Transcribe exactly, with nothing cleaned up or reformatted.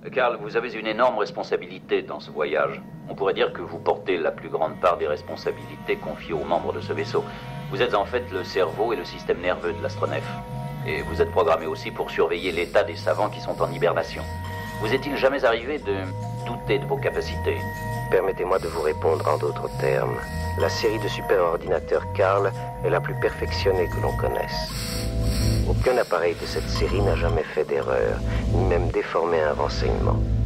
Karl, vous avez une énorme responsabilité dans ce voyage. On pourrait dire que vous portez la plus grande part des responsabilités confiées aux membres de ce vaisseau. Vous êtes en fait le cerveau et le système nerveux de l'astronef. Et vous êtes programmé aussi pour surveiller l'état des savants qui sont en hibernation. Vous est-il jamais arrivé de douter de vos capacités? Permettez-moi de vous répondre en d'autres termes. La série de superordinateurs Karl est la plus perfectionnée que l'on connaisse. Aucun appareil de cette série n'a jamais fait d'erreur, ni même déformé un renseignement.